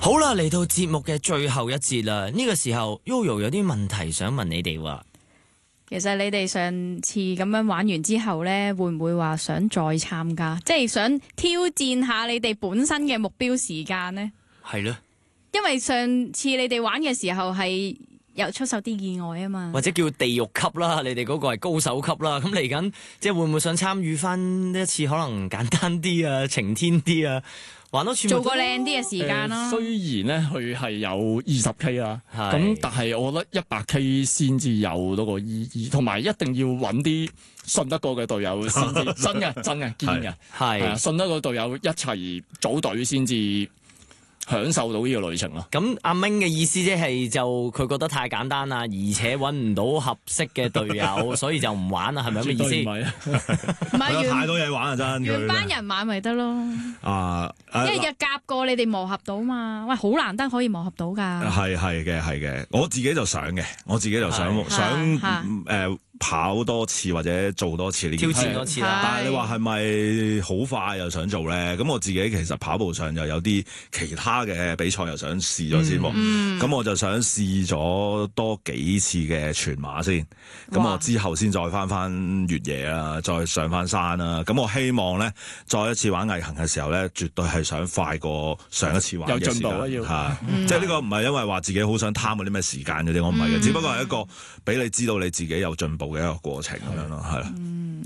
好啦，嚟到節目嘅最後一節啦，呢個時候 Yoyo 有啲問題想問你哋喎。 其實你哋上次咁樣玩完之後呢，會唔會話想再參加？即係想挑戰下你哋本身嘅目標時間呢？ 係咯， 因為上次你哋玩嘅時候係有出手啲意外啊嘛， 或者叫地獄級啦，你哋嗰個係高手級啦。咁嚟緊即係會唔會想參與翻一次可能簡單啲啊、晴天啲啊？玩多次做個靚啲嘅時間咯。 雖然咧佢係有20K 啦， 係咁但係我覺得100K 先至有嗰個意義，同埋一定要揾啲信得過嘅隊友先至真嘅堅嘅， 係信得過隊友一齊組隊先至享受到呢個旅程咯。 咁阿明嘅意思即係就佢覺得太簡單啦，而且揾唔到合適嘅隊友，所以就唔玩啦，係咪咁嘅意思？ 絕對唔係啊！ 唔係有太多嘢玩啊！真原班人馬咪得咯，一日夾過你哋磨合到嘛？喂，好難得可以磨合到㗎。 係嘅，我自己就想跑多次或者做多次呢件事挑戰多次啦。 但係你話係咪好快又想做咧？咁我自己其實跑步上又有啲其他嘅比賽又想試咗先喎。咁我就想試咗多幾次嘅全馬先。咁我之後先再翻越野啦，再上翻山啦。咁我希望咧，再一次玩毅行嘅時候咧，絕對係想快過上一次玩嘅時間。 有進步嚇，即係呢個唔係因為話自己好想貪嗰啲咩時間嗰啲，我唔係嘅，只不過係一個俾你知道你自己有進步嘅一個過程咁樣咯，係啦。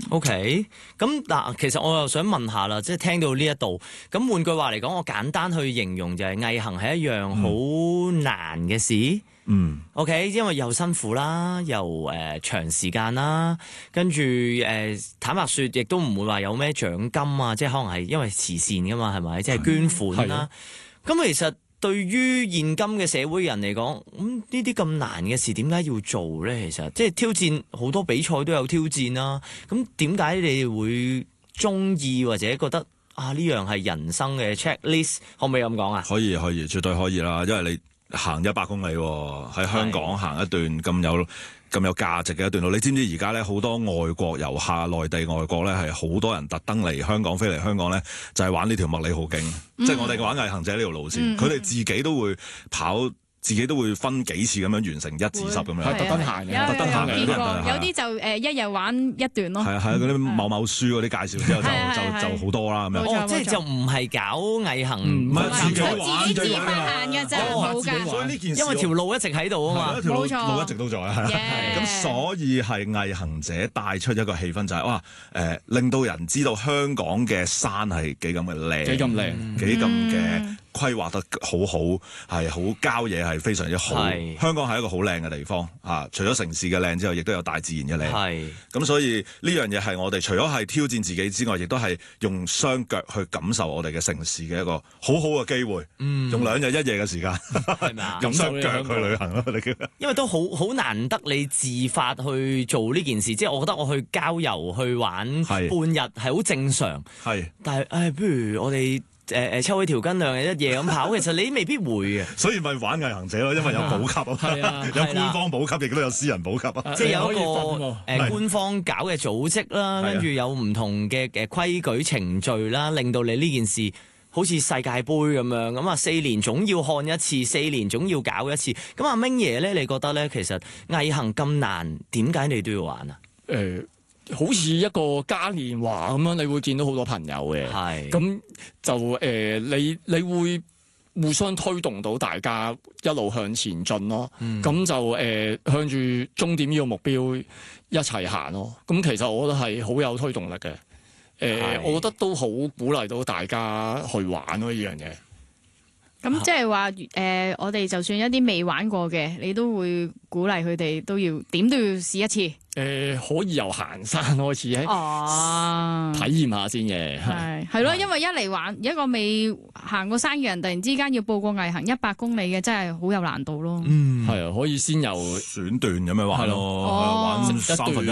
OK，咁嗱，其實我又想問下啦，即係聽到呢一度，咁換句話嚟講，我簡單去形容就係毅行係一樣好難嘅事。OK，因為又辛苦啦，又長時間啦，跟住坦白說，亦都唔會話有咩獎金啊，即係可能係因為慈善噶嘛，係咪？即係捐款啦。咁其實對於現今嘅社會人嚟講，呢啲咁難嘅事點解要做咧？其實即係挑戰，好多比賽都有挑戰啦。咁點解你哋會中意或者覺得呢樣係人生嘅 checklist？ 可唔可以咁講啊？ 可以，絕對可以啦。因為你行100公里喺香港行一段咁有價值嘅一段路，你知唔知而家咧好多外國遊客、內地外國咧係好多人特登嚟香港飛嚟香港咧，就係玩呢條麥理浩徑，即係我哋玩毅行者呢條路線，佢哋自己都會跑。自己都會分幾次咁樣完成1至10咁樣， 係特登行嘅，特登行嘅。 有啲就一日玩一段咯。 係嗰啲某書嗰啲介紹之後就好多啦咁樣。 即係就唔係搞毅行， 唔係自己玩自己行嘅啫，冇㗎。 所以呢件事因為條路一直喺度啊嘛， 冇錯， 路一直都在啊。咁所以係毅行者帶出一個氣氛就係令到人知道香港嘅山係幾咁嘅靚，幾咁嘅規劃得好好，係好郊野係非常之好。香港係一個好靚嘅地方嚇，除咗城市嘅靚之外，亦都有大自然嘅靚。咁所以呢樣嘢係我哋除咗係挑戰自己之外，亦都係用雙腳去感受我哋嘅城市嘅一個好好嘅機會。用2日1夜嘅時間，係咪啊？用雙腳去旅行咯，你叫。因為都好難得你自發去做呢件事，即係我覺得我去郊遊去玩半日係好正常。但係不如我哋抽起條筋2日1夜咁跑，其實你未必會嘅。所以咪玩毅行者咯，因為有補給啊，有官方補給，亦都有私人補給啊。即係有一個官方搞嘅組織啦，跟住有唔同嘅規矩程序啦，令到你呢件事好似世界盃咁樣。咁啊4年總要看一次，4年總要搞一次。咁阿明爺咧，你覺得咧，其實毅行咁難，點解你都要玩啊？ 好似一個嘉年華咁樣，你會見到好多朋友嘅，咁就你會互相推動到大家一路向前進咯。咁就向住終點呢個目標一齊行咯。咁其實我覺得係好有推動力嘅。我覺得都好鼓勵到大家去玩咯呢樣嘢。 咁即係話我哋就算一啲未玩過嘅，你都會鼓勵佢哋都要試一次。 可以由行山開始體驗下先嘅。 係咯，因為一嚟玩一個未行過山嘅人，突然之間要報個毅行100公里嘅，真係好有難度咯。係啊，可以先由選段咁樣玩咯，玩3分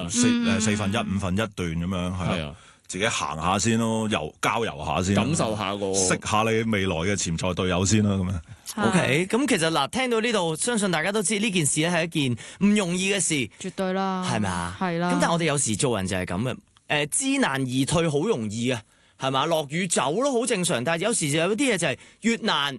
1、4分1、5分1段咁樣，係啊。自己行下先咯，郊遊下先， 感受下識下你未來嘅潛在隊友先啦，咁樣。 OK，咁其實聽到呢度，相信大家都知呢件事咧係一件唔容易嘅事， 絕對啦， 係咪啊？ 係啦。 咁但係我哋有時做人就係咁嘅，知難而退好容易啊，係嘛？落雨走咯，好正常。但係有時就有啲嘢就係越難